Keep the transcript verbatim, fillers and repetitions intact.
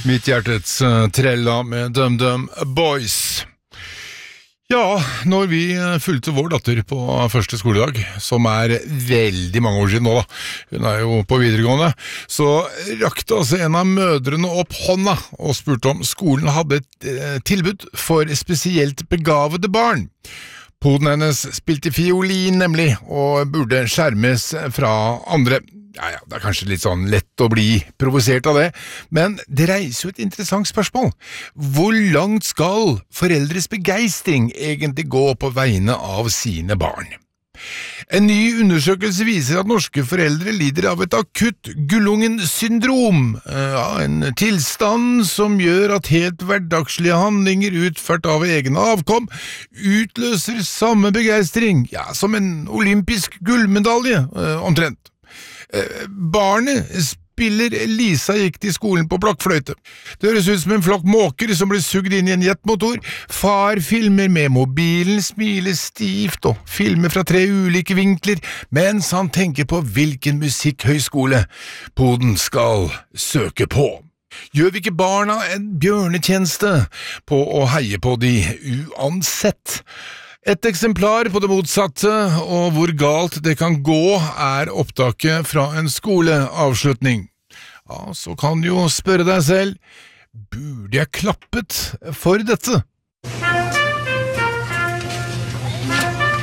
Mitt hjertets uh, trella med Dum Dum Boys. Ja, når vi fulgte vår datter på første skoledag, som er veldig mange år siden nå da, hun er jo på videregående, så rakte altså en av mødrene opp hånda og spurte om skolen hadde et eh, tilbud for spesielt begavede barn. Poden hennes spilte fiolin nemlig, og burde skjermes fra andre. Ja, ja, det er kanskje litt sånn lett å bli provosert av det, men det reiser jo et interessant spørsmål. Hvor langt skal foreldres begeistring egentlig gå på vegne av sine barn? En ny undersøkelse viser at norske foreldre lider av et akutt gullungen-syndrom, ja, en tilstand som gjør at helt hverdagslige handlinger utført av egen avkom utløser samme begeistring, ja, som en olympisk gullmedalje, omtrent. Barnet spiller Lisa gikk til skolen på blokkfløyte. Det høres ut som en flokk måker som blir sugd inn i en jetmotor. Far filmer med mobilen, smiler stivt og filmer fra tre ulike vinkler, mens han tenker på hvilken musikkhøyskole Poden skal søke på. Gjør vi ikke barna en bjørnetjeneste på å heie på de uansett? Et eksemplar på det motsatte, og hvor galt det kan gå, er opptaket fra en skoleavslutning. Ja, så kan du jo spørre deg selv, burde jeg klappet for dette?